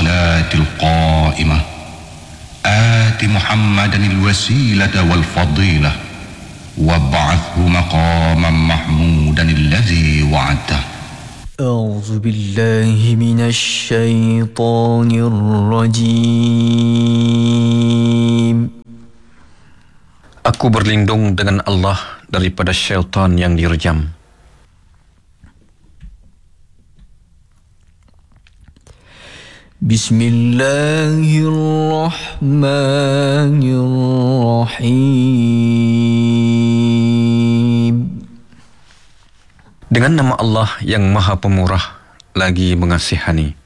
الصلاة القائمة آت محمدا الوسيلة والفضيلة وابعثه مقاما محمودا الذي وعدته. أعوذ بالله من الشيطان الرجيم. Aku berlindung dengan Allah daripada syaitan yang direjam. Bismillahirrahmanirrahim. Dengan nama Allah yang Maha Pemurah lagi mengasihani.